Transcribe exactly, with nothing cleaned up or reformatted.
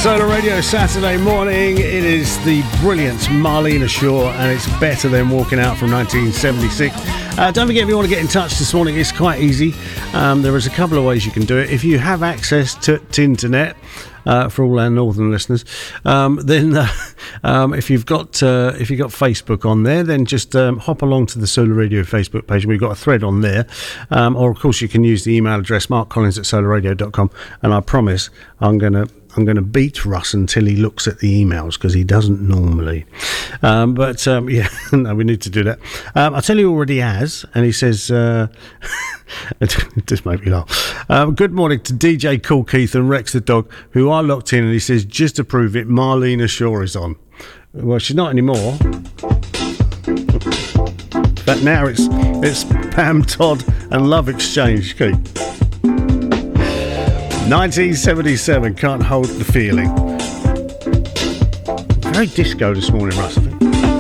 Solar Radio Saturday morning. It is the brilliant Marlena Shaw, and it's Better Than Walking Out from nineteen seventy-six. Uh, don't forget, if you want to get in touch this morning, it's quite easy. Um, there is a couple of ways you can do it. If you have access to, to internet, uh, for all our northern listeners, um, then uh, um, if you've got uh, if you've got Facebook on there, then just um, hop along to the Solar Radio Facebook page. We've got a thread on there, um, or of course you can use the email address mark collins at solar radio dot com. And I promise I'm going to. I'm going to beat Russ until he looks at the emails, because he doesn't normally. Um, but, um, yeah, no, we need to do that. Um, I'll tell you, already has, and he says, uh, it just made me laugh. Um, good morning to D J Cool Keith and Rex the dog, who are locked in, and he says, just to prove it, Marlena Shaw is on. Well, she's not anymore. But now it's, it's Pam Todd and Love Exchange, Keith. nineteen seventy-seven, Can't Hold the Feeling. Very disco this morning, Russ, I think.